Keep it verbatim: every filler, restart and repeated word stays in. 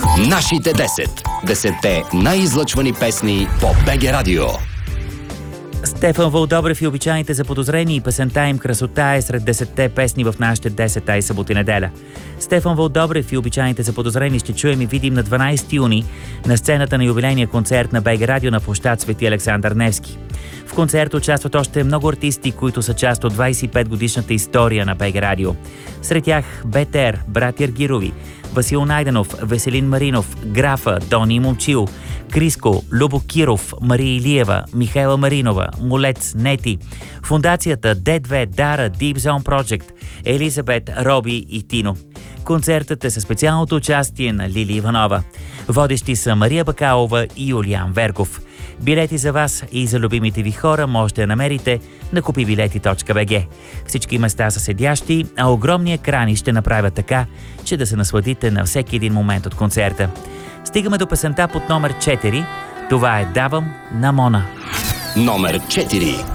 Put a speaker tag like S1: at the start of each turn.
S1: Нашите десет. Десетте най-излъчвани песни по БГ Радио.
S2: Стефан Вълдобрев и обичайните заподозрени и песента им "Красота" е сред десетте песни в нашите десет ай събота и неделя. Стефан Вълдобрев и обичайните заподозрени ще чуем и видим на дванадесети юни на сцената на юбилейния концерт на БГ Радио на площад Свети Александър Невски. В концерта участват още много артисти, които са част от двадесет и пет годишната история на БГ Радио. Сред тях БТР, братя Аргирови, Васил Найденов, Веселин Маринов, Графа, Дони Момчил, Криско, Любо Киров, Мария Илиева, Михайла Маринова, Молец, Нети, Фундацията Д две, Дара, Deep Zone Project, Елизабет, Роби и Тино. Концертът е със специалното участие на Лили Иванова. Водещи са Мария Бакалова и Юлиан Верков. Билети за вас и за любимите ви хора можете да намерите на купи билети точка би джи. Всички места са седящи, а огромни екрани ще направят така, че да се насладите на всеки един момент от концерта. Стигаме до песента под номер четири. Това е "Давам" на Мона.
S1: Номер четири.